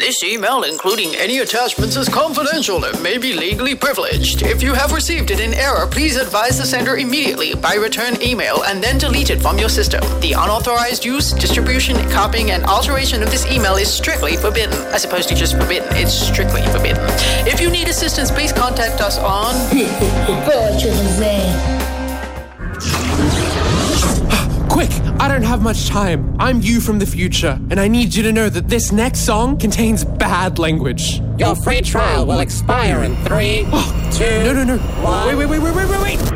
This email, including any attachments, is confidential and may be legally privileged. If you have received it in error, please advise the sender immediately by return email and then delete it from your system. The unauthorized use, distribution, copying, and alteration of this email is strictly forbidden. As opposed to just forbidden, it's strictly forbidden. If you need assistance, please contact us on... Quick! I don't have much time. I'm you from the future, and I need you to know that this next song contains bad language. Your free trial will expire in 3, 2... No. 1. Wait.